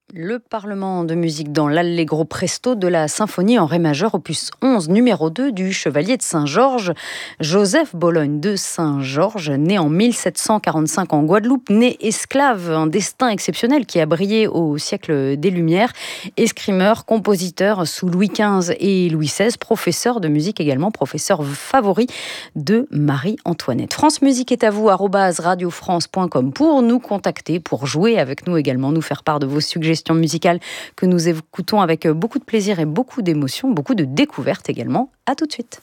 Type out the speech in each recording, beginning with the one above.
Le Parlement de musique dans l'Allegro Presto de la symphonie en ré majeur opus 11 numéro 2 du Chevalier de Saint-Georges. Joseph Bologne de Saint-Georges, né en 1745 en Guadeloupe, né esclave, un destin exceptionnel qui a brillé au siècle des Lumières. Escrimeur, compositeur sous Louis XV et Louis XVI, professeur de musique également, professeur favori de Marie-Antoinette. France Musique est à vous, @radiofrance.com pour nous contacter, pour jouer avec nous également, nous faire part de vos suggestions musicale que nous écoutons avec beaucoup de plaisir et beaucoup d'émotion, beaucoup de découvertes également. À tout de suite.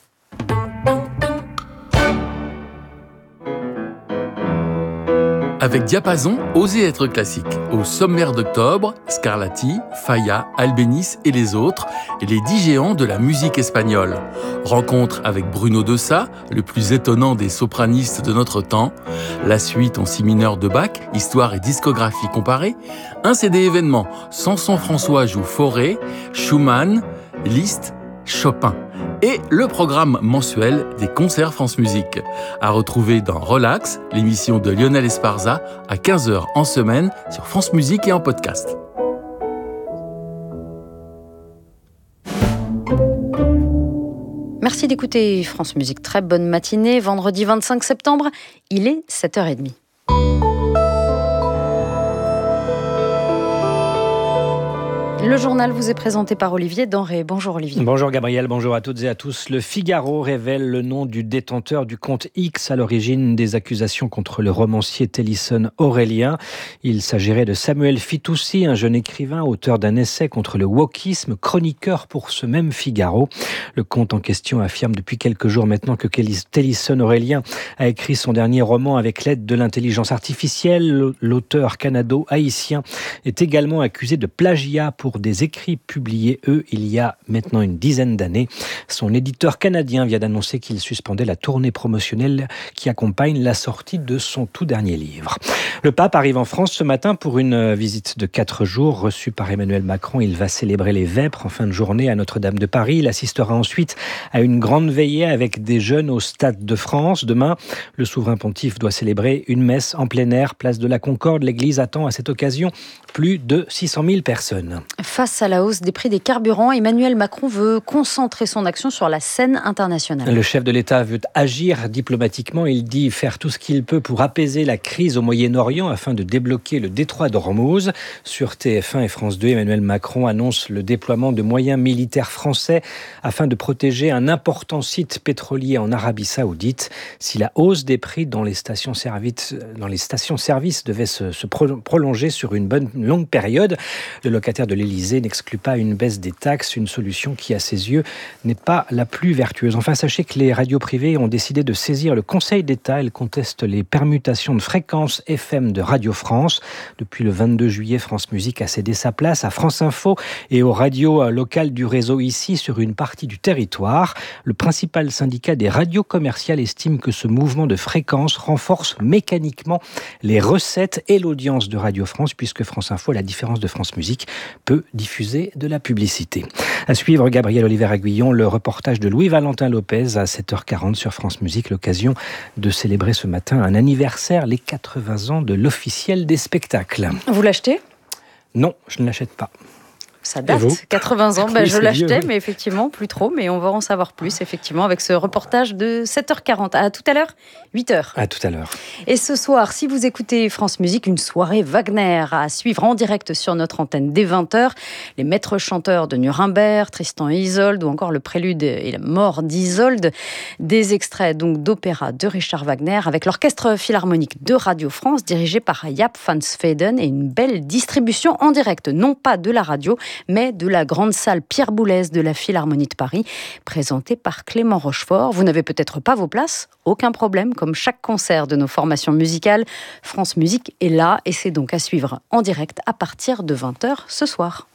Avec Diapason, osez être classique. Au sommaire d'octobre, Scarlatti, Falla, Albéniz et les autres, et les 10 géants de la musique espagnole. Rencontre avec Bruno De Sa, le plus étonnant des sopranistes de notre temps. La suite en si mineur de Bach, histoire et discographie comparée. Un CD événement, Sanson-François joue Fauré, Schumann, Liszt, Chopin. Et le programme mensuel des concerts France Musique. À retrouver dans Relax, l'émission de Lionel Esparza, à 15h en semaine sur France Musique et en podcast. Merci d'écouter France Musique. Très bonne matinée. Vendredi 25 septembre, il est 7h30. Le journal vous est présenté par Olivier Denré. Bonjour Olivier. Bonjour Gabriel, bonjour à toutes et à tous. Le Figaro révèle le nom du détenteur du compte X à l'origine des accusations contre le romancier Tennyson Aurélien. Il s'agirait de Samuel Fitoussi, un jeune écrivain, auteur d'un essai contre le wokisme, chroniqueur pour ce même Figaro. Le compte en question affirme depuis quelques jours maintenant que Tennyson Aurélien a écrit son dernier roman avec l'aide de l'intelligence artificielle. L'auteur canado-haïtien est également accusé de plagiat pour des écrits publiés, il y a maintenant une dizaine d'années. Son éditeur canadien vient d'annoncer qu'il suspendait la tournée promotionnelle qui accompagne la sortie de son tout dernier livre. Le pape arrive en France ce matin pour une visite de 4 jours. Reçu par Emmanuel Macron, il va célébrer les Vêpres en fin de journée à Notre-Dame de Paris. Il assistera ensuite à une grande veillée avec des jeunes au Stade de France. Demain, le souverain pontife doit célébrer une messe en plein air, place de la Concorde. L'Église attend à cette occasion plus de 600 000 personnes. Face à la hausse des prix des carburants, Emmanuel Macron veut concentrer son action sur la scène internationale. Le chef de l'État veut agir diplomatiquement. Il dit faire tout ce qu'il peut pour apaiser la crise au Moyen-Orient afin de débloquer le détroit d'Ormuz. Sur TF1 et France 2, Emmanuel Macron annonce le déploiement de moyens militaires français afin de protéger un important site pétrolier en Arabie Saoudite. Si la hausse des prix dans les stations-service devait se prolonger sur une longue période, le locataire de l'Élysée n'exclut pas une baisse des taxes, une solution qui, à ses yeux, n'est pas la plus vertueuse. Enfin, sachez que les radios privées ont décidé de saisir le Conseil d'État. Elles contestent les permutations de fréquences FM de Radio France. Depuis le 22 juillet, France Musique a cédé sa place à France Info et aux radios locales du réseau ici sur une partie du territoire. Le principal syndicat des radios commerciales estime que ce mouvement de fréquences renforce mécaniquement les recettes et l'audience de Radio France, puisque France Info, à la différence de France Musique, peut diffuser de la publicité. À suivre, Gabriel Oliver-Aguillon, le reportage de Louis-Valentin Lopez à 7h40 sur France Musique, l'occasion de célébrer ce matin un anniversaire, les 80 ans de l'officiel des spectacles. Vous l'achetez ? Non, je ne l'achète pas. Ça date, 80 ans, oui, je l'achetais, vieux, oui. mais effectivement, plus trop. Mais on va en savoir plus, effectivement, avec ce reportage de 7h40. À tout à l'heure, 8h. À tout à l'heure. Et ce soir, si vous écoutez France Musique, une soirée Wagner à suivre en direct sur notre antenne dès 20h. Les maîtres chanteurs de Nuremberg, Tristan et Isolde, ou encore le prélude et la mort d'Isolde. Des extraits donc d'opéra de Richard Wagner avec l'orchestre philharmonique de Radio France, dirigé par Jaap van Zweden, et une belle distribution en direct, non pas de la radio, mais de la grande salle Pierre Boulez de la Philharmonie de Paris, présentée par Clément Rochefort. Vous n'avez peut-être pas vos places, aucun problème, comme chaque concert de nos formations musicales, France Musique est là et c'est donc à suivre en direct à partir de 20h ce soir.